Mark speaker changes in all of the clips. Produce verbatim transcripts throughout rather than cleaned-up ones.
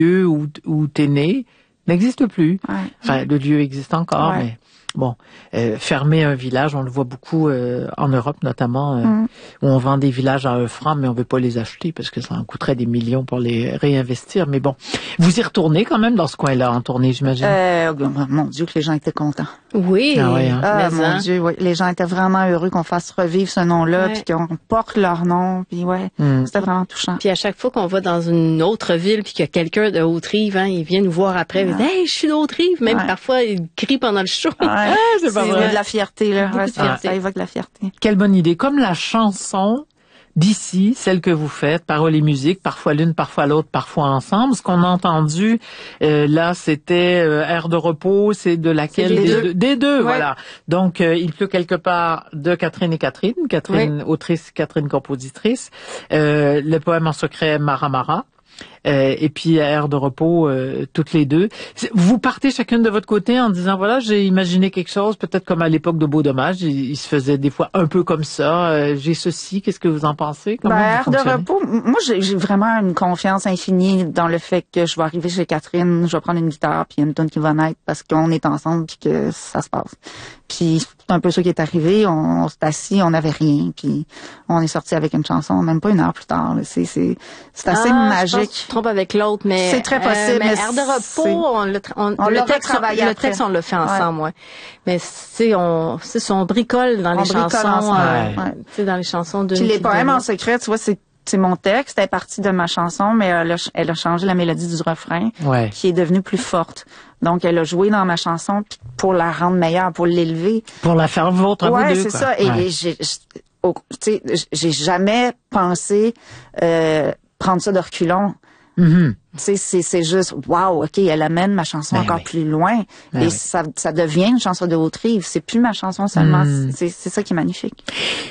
Speaker 1: lieu où, où t'es né n'existe plus.
Speaker 2: Ouais.
Speaker 1: Enfin, le lieu existe encore,
Speaker 2: Ouais.
Speaker 1: mais bon, euh, fermer un village, on le voit beaucoup euh, en Europe notamment, euh,
Speaker 2: mm.
Speaker 1: où on vend des villages à un franc, mais on veut pas les acheter parce que ça en coûterait des millions pour les réinvestir. Mais bon, vous y retournez quand même dans ce coin-là, en tournée, j'imagine.
Speaker 2: Euh, mon Dieu, que les gens étaient contents.
Speaker 3: Oui.
Speaker 1: Ah ouais, hein.
Speaker 2: Ah,
Speaker 3: mais
Speaker 2: mon
Speaker 3: hein.
Speaker 2: Dieu, oui. Les gens étaient vraiment heureux qu'on fasse revivre ce nom-là,
Speaker 3: Ouais.
Speaker 2: puis qu'on porte leur nom, puis ouais,
Speaker 1: Mm.
Speaker 2: c'était vraiment touchant.
Speaker 3: Puis à chaque fois qu'on va dans une autre ville puis qu'il y a quelqu'un de Haute-Rive, hein, il vient nous voir après, il dit hey, je suis de Haute-Rive, même
Speaker 2: Ouais.
Speaker 3: parfois il crie pendant le show.
Speaker 2: Ouais,
Speaker 1: c'est pas
Speaker 2: c'est
Speaker 1: vrai.
Speaker 2: de la fierté, là.
Speaker 3: Beaucoup
Speaker 2: Ouais,
Speaker 3: de
Speaker 2: ça,
Speaker 3: fierté.
Speaker 2: ça évoque de la fierté.
Speaker 1: Quelle bonne idée. Comme la chanson d'ici, celle que vous faites, paroles et musique, parfois l'une, parfois l'autre, parfois ensemble. Ce qu'on a entendu, euh, là, c'était euh, Air de repos, c'est de laquelle?
Speaker 2: C'est des
Speaker 1: des
Speaker 2: deux.
Speaker 1: deux. Des deux,
Speaker 2: Ouais.
Speaker 1: voilà. Donc, euh, Il pleut quelque part de Catherine et Catherine. Catherine, autrice, Catherine, compositrice. Euh, le poème en secret, Mara Mara. Euh, et puis Air de repos, euh, toutes les deux. C'est- Vous partez chacune de votre côté en disant, voilà, j'ai imaginé quelque chose, peut-être comme à l'époque de Beau Dommage, il, il se faisait des fois un peu comme ça. Euh, j'ai ceci, qu'est-ce que vous en pensez? Comment
Speaker 2: Ben,
Speaker 1: vous
Speaker 2: Air de
Speaker 1: fonctionnez?
Speaker 2: repos, m- moi, j'ai j'ai vraiment une confiance infinie dans le fait que je vais arriver chez Catherine, je vais prendre une guitare, puis une tune qui va naître parce qu'on est ensemble, puis que ça se passe. Puis c'est un peu ça qui est arrivé. On, on s'est assis, on n'avait rien, puis on est sorti avec une chanson, même pas une heure plus tard. là. C'est c'est c'est assez
Speaker 3: Ah, je pense
Speaker 2: magique.
Speaker 3: que tu te trompes avec l'autre, mais
Speaker 2: C'est très possible,
Speaker 3: mais
Speaker 2: mais
Speaker 3: Air de
Speaker 2: c'est-
Speaker 3: repos, on, le, tra- on,
Speaker 2: On
Speaker 3: le
Speaker 2: l'a
Speaker 3: texte,
Speaker 2: retravaillé
Speaker 3: le
Speaker 2: après.
Speaker 3: texte, on l'a fait ensemble, ouais. Mais c'est on, c'est ça, on bricole dans
Speaker 2: On
Speaker 3: les
Speaker 2: bricole
Speaker 3: chansons,
Speaker 2: ensemble,
Speaker 3: euh,
Speaker 2: ouais.
Speaker 3: tu sais, dans les chansons de.
Speaker 2: Puis les poèmes en secret, tu vois, c'est c'est mon texte, elle est partie de ma chanson, mais elle a, elle a changé la mélodie du refrain,
Speaker 1: Ouais.
Speaker 2: qui est devenue plus forte. Donc, elle a joué dans ma chanson puis pour la rendre meilleure, pour l'élever.
Speaker 1: Pour la faire vôtre à vous
Speaker 2: Ouais,
Speaker 1: deux,
Speaker 2: c'est
Speaker 1: quoi.
Speaker 2: ça. Et,
Speaker 1: Ouais.
Speaker 2: et j'ai, j'ai- au- tu sais, j'ai jamais pensé euh, prendre ça de reculons.
Speaker 1: Mhm.
Speaker 2: Tu sais, c'est, c'est juste, wow, OK, elle amène ma chanson
Speaker 1: Ben
Speaker 2: encore
Speaker 1: oui.
Speaker 2: plus loin.
Speaker 1: Ben
Speaker 2: et
Speaker 1: oui.
Speaker 2: ça, ça devient une chanson de Haute-Rive. C'est plus ma chanson seulement.
Speaker 1: Mm.
Speaker 2: C'est, c'est ça qui est magnifique.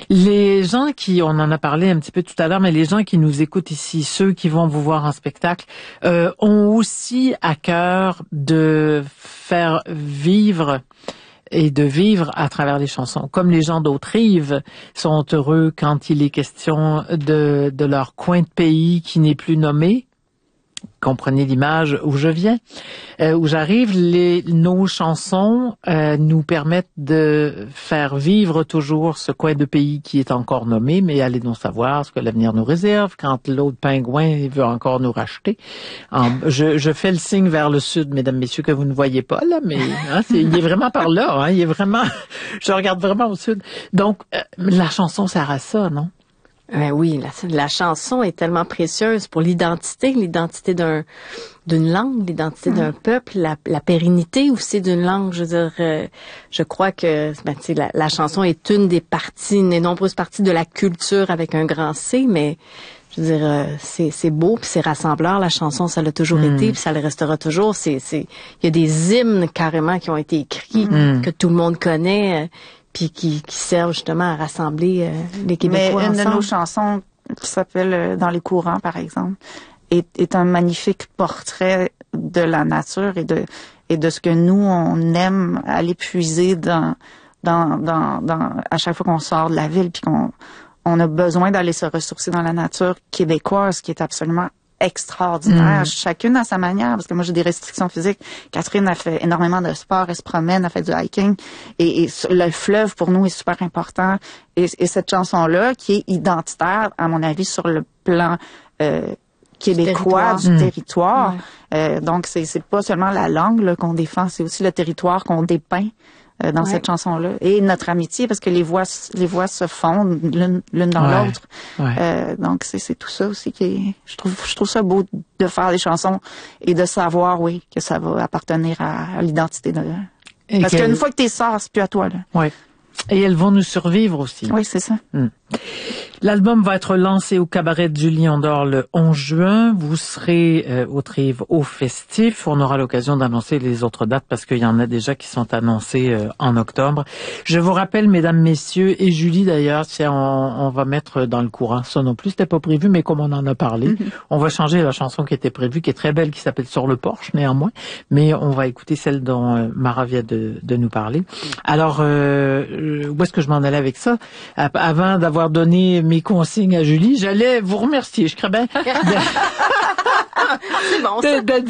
Speaker 1: Les gens qui, on en a parlé un petit peu tout à l'heure, mais les gens qui nous écoutent ici, ceux qui vont vous voir en spectacle, euh, ont aussi à cœur de faire vivre et de vivre à travers les chansons. Comme les gens d'Haute-Rive sont heureux quand il est question de, de leur coin de pays qui n'est plus nommé. Comprenez l'image où je viens, euh, où j'arrive. Les, nos chansons euh, nous permettent de faire vivre toujours ce coin de pays qui est encore nommé, mais allez donc savoir ce que l'avenir nous réserve quand l'autre pingouin veut encore nous racheter. En, je, je fais le signe vers le sud, mesdames, messieurs, que vous ne voyez pas là, mais hein, c'est, il est vraiment par là. Hein, il est vraiment. Je regarde vraiment au sud. Donc euh, la chanson sert à ça, non?
Speaker 3: Ben oui, la, la chanson est tellement précieuse pour l'identité, l'identité d'un d'une langue, l'identité d'un peuple, la, la pérennité aussi d'une langue. Je veux dire, euh, je crois que ben, tu sais, la, la chanson est une des parties, une des nombreuses parties de la culture avec un grand C, mais je veux dire, euh, c'est c'est beau puis c'est rassembleur. La chanson, ça l'a toujours
Speaker 1: Mm.
Speaker 3: été puis ça le restera toujours. C'est c'est il y a des hymnes carrément qui ont été écrits
Speaker 1: Mm.
Speaker 3: que tout le monde connaît. Euh, puis qui, qui servent justement à rassembler euh, les Québécois
Speaker 2: Mais une
Speaker 3: ensemble.
Speaker 2: de nos chansons qui s'appelle euh, Dans les courants, par exemple, est, est un magnifique portrait de la nature et de et de ce que nous on aime aller puiser dans dans dans, dans à chaque fois qu'on sort de la ville puis qu'on on a besoin d'aller se ressourcer dans la nature québécoise qui est absolument extraordinaire,
Speaker 1: Mm.
Speaker 2: chacune à sa manière, parce que moi j'ai des restrictions physiques. Catherine a fait énormément de sport, elle se promène, elle fait du hiking, et, et le fleuve pour nous est super important. Et, et cette chanson-là, qui est identitaire, à mon avis, sur le plan euh, québécois,
Speaker 3: territoire.
Speaker 2: du territoire.
Speaker 3: Ouais.
Speaker 2: Euh, donc c'est c'est pas seulement la langue là, qu'on défend, c'est aussi le territoire qu'on dépeint euh, dans
Speaker 3: Ouais.
Speaker 2: cette chanson-là, et notre amitié, parce que les voix les voix se fondent l'une l'une dans
Speaker 1: Ouais.
Speaker 2: l'autre.
Speaker 1: Ouais.
Speaker 2: Euh, donc c'est c'est tout ça aussi qui est, je trouve je trouve ça beau de faire des chansons et de savoir oui que ça va appartenir à, à l'identité de
Speaker 1: Et
Speaker 2: parce
Speaker 1: qu'elle-
Speaker 2: qu'une fois que t'es sors, c'est plus à toi là.
Speaker 1: Ouais. Et elles vont nous survivre aussi.
Speaker 2: Oui, c'est ça.
Speaker 1: L'album va être lancé au Cabaret du Lion d'Or le onze juin. Vous serez euh, au Trive au Festif. On aura l'occasion d'annoncer les autres dates parce qu'il y en a déjà qui sont annoncées euh, en octobre. Je vous rappelle, mesdames, messieurs, et Julie d'ailleurs, tiens, on, on va mettre dans le courant. Ça non plus, c'était pas prévu, mais comme on en a parlé, mm-hmm. on va changer la chanson qui était prévue, qui est très belle, qui s'appelle Sur le porche, néanmoins. Mais on va écouter celle dont euh, Mara vient de, de nous parler. Alors, euh, où est-ce que je m'en allais avec ça? Avant d'avoir d'avoir donné mes consignes à Julie. J'allais vous remercier. Je serais bien
Speaker 3: C'est bon, ça.
Speaker 1: de, de